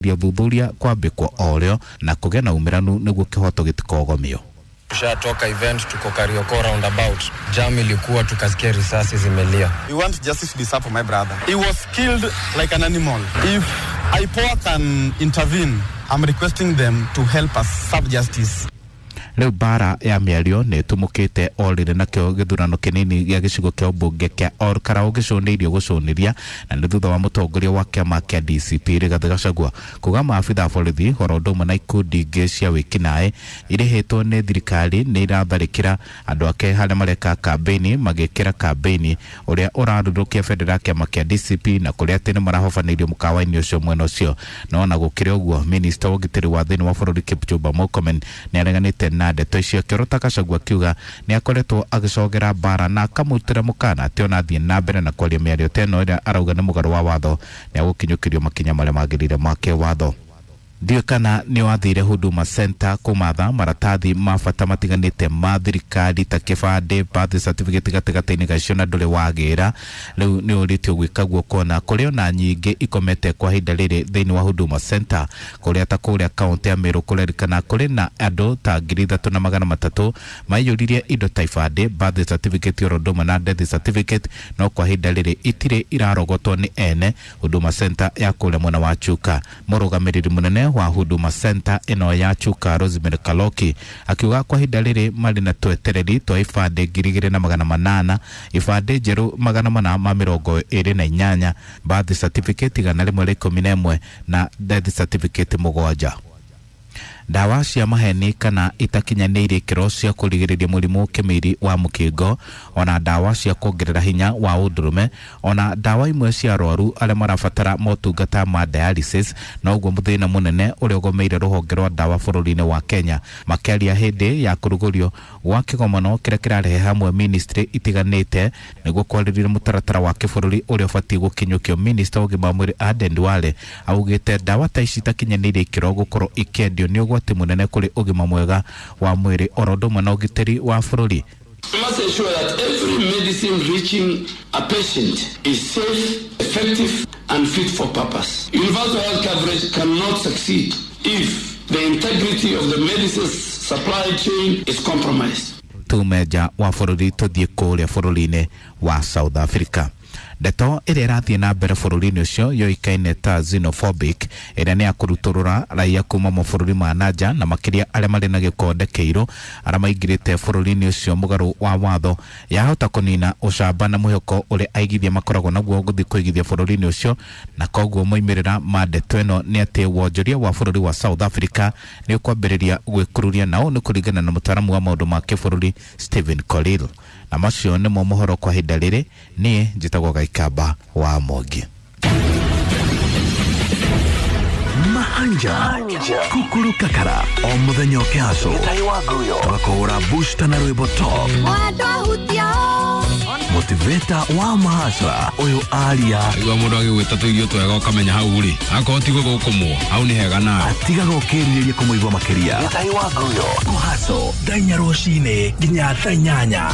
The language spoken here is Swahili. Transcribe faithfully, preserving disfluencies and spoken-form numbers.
thuthuria kwambikwo oreo na kugea na umiranu niguo kihoto gitikogomio. Tushatoka event tuko Karioko roundabout. Jam ilikuwa tukasikia risasi zimelia. We want justice to be served for my brother. He was killed like an animal. If I P O A can intervene, I'm requesting them to help us serve justice. Leo bara ya miario ne tumukite orire na kyo githurano kinini gya gicigo kya ubunge kya or karao giconirio guconiria na ni thutha wa mutongoria wa kiama kya D C P Rigathi Gachagua kuga maabitha borithi horondo na ikundi ingi cia wikinae irihetwo ni thirikari ni iratharikira andu ake haria mareka kampeni magekira kampeni uria urarurukia federal kiama kya D C P na kuria tene marahofanirio mukawa-ini ucio mwena ucio no na gukire uguo minister wa gitiri wa thini wa bururi Kipchumba Murkomen ni areganite na ndeto icio Kirota Gachagua kiuga ni akoretwo agicogera bara na akamutira mukana ati ona thie na mbere na kwaria miario teno ira arauga ni mugaru wa watho ni agukinyukirio makinya maria magirire make watho. Ndio kana ni wathire Huduma Center kumatha maratathi mabata matiganite ma thirikari ta kibande birth certificate gatagataini gacio na ndure wagira riu ni uritio gwikagwo kona kuria na nyingi ikomete kwa hinda riri thiini wa Huduma Center kuria ta kuria county ya Meru kurerikana kuri na andu ta ngiri ithatu na magana matatu maiyuririe indo ta ibande birth certificate Huduma na death certificate no kwa hinda riri itire irarogotwo ni ene Huduma Center ya kuria mwena wa Chuka. Murugamiriri munene wa Huduma Center ino ya Chuka Rosemary Kaloki akiuga kwa hinda riri mari na twetereri twa ibande ngiri igiri na magana manana ibande njeru magana mana ma mirongo iri na inyanya birth certificate igana rimwe ria ikumi na imwe na death certificate mugwanja. Dawa cia maheni kana itakinyanĩire ikĩro cia kũrigĩrĩria mũrimũ kĩmiri wa mũkingo ona dawa cia kuongerera hinya wa ũndũrũme ona dawa imwe cia arwaru arĩa marabatara motungata ma dialysis na ũguo mũthĩna mũnene ũrĩa ũgomeire rũhonge rwa dawa bũrũri-inĩ wa Kenya makĩaria hĩndĩ ya kũrugũrio gwa kĩgomano kĩrĩa kĩrarehe hamwe ministry itiganĩte nĩguo kwarĩrĩria mũtaratara wa kĩbũrũri ũrĩa ũbatiĩ gũkinyũkio. Minister wa ũgima wa mwĩrĩ Aden Duale augĩte dawa ta ici itakinyanĩire ikĩro gũkorwo ikĩendio nĩ ũgwati munene kuri ũgima mwega wa mwĩrĩ orodoma na ũgitĩri wa bũrũri. We must ensure that every medicine reaching a patient is safe, effective, and fit for purpose. Universal health coverage cannot succeed if the integrity of the medicines supply chain is compromised. Tumeja wa bũrũri tũthiĩ kũrĩa bũrũri-inĩ wa South Africa. Ndeto ĩrĩa ĩrathiĩ na mbere bũrũri-inĩ ũcio yoĩkaine ta xenophobic ĩrĩa nĩ ya kũrutũrũra raia kuma mabũrũri ma nanja na makĩria arĩa marĩ na gĩkonde kĩirũ arĩa maingĩrĩte bũrũri-inĩ ũcio mũgarũ wa watho yahota kũnina ũcamba na mwĩhoko ũrĩa aigithia makoragwo naguo gũthiĩ kũigithia bũrũri-inĩ ũcio na koguo moimĩrĩra ma ndeto ĩno nĩ atĩ wonjoria wa bũrũri wa South Africa nĩ ũkwambĩrĩria gwĩkururia nao nĩ kũringana na mũtaaramu wa maũndũ ma kĩbũrũri Stephen Colil. Na macio nĩ mo mohoro kwa hinda rĩrĩ niĩ njĩtagwo Gaikamba wa Mogi. Mahanja Kukuru Kakara o muthenya o kiaso twakora booster na rwĩmbo top motivator wa mahasra uyu aria igwa mundu agigwita tuigio twega ukamenya hau ri akotigo gukumwo hau ni hega na atiga gukiriria kumuigwa makiria muhaso dainya rocine nginya tanyanya.